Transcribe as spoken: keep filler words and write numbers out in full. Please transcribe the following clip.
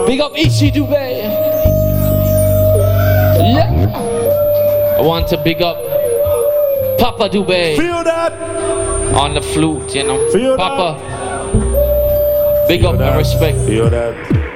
Big up Ishi Dubé. Yeah. I want to big up Papa Dubé. Feel that? On the flute, you know. Feel Papa. That? Big Feel up that? and respect. Feel that?